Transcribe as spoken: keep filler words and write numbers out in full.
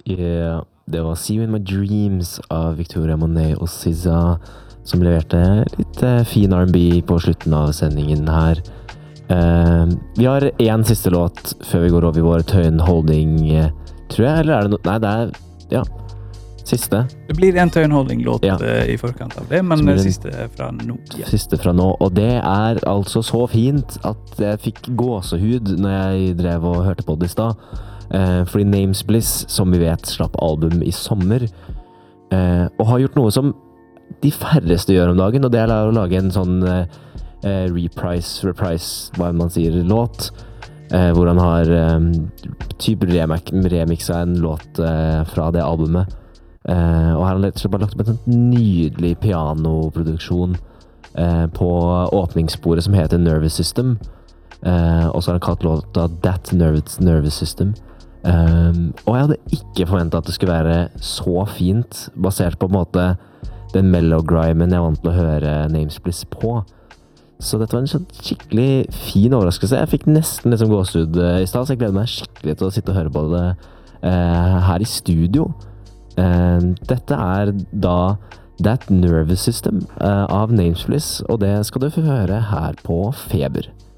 Yeah, det var See You In My Dreams av Victoria Monet og S Z A som leverte litt eh, fin R and B på slutten av sendingen her. Eh, vi har en siste låt før vi går over i vår Tøyen Holding, eh, tror jeg, eller er det noe? Nei, det er, ja, siste. Det blir en Tøyen Holding-låt Ja. eh, i forkant av det, men blir det en- siste er fra nå. Ja. Siste fra nå, og det er altså så fint at jeg fikk gåsehud når jeg drev og hørte på det i sted. Eh, fordi Names Bliss, som vi vet, slapp album i sommer, eh, og har gjort noe som de færreste gjør om dagen, og det er å lage en sånn eh, reprise, reprise, hva man sier, låt, eh, hvor han har eh, typ remix, remixa en låt eh, fra det albumet. Eh, og her har han rett og slett bare lagt opp en sånn nydelig pianoproduksjon eh, på åpningssporet som heter Nervous System. Eh, og så har han kalt låta That Nervous, Nervous System. Um, og jeg hadde ikke forventet at det skulle være så fint, basert på en måte den mellow-grimen jeg vant til å høre Names Bliss på. Så dette var en sånn skikkelig fin overraskelse. Jeg fikk nesten liksom gåsehud uh, i stad, så jeg gleder meg skikkelig til å sitte og høre på det uh, her i studio. Uh, dette er da That Nervous System uh, av Names Bliss, og det skal du få høre her på Feber.